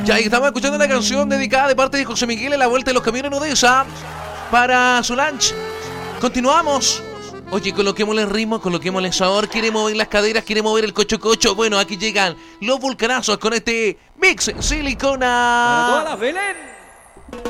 Ya, y estamos escuchando una canción dedicada de parte de José Miguel en la vuelta de los camiones en Odessa para su lunch. Continuamos. Oye, coloquémosle ritmo, coloquémosle sabor. Quiere mover las caderas, quiere mover el cocho. Bueno, aquí llegan los vulcanazos con este mix silicona. Para todas las Belén.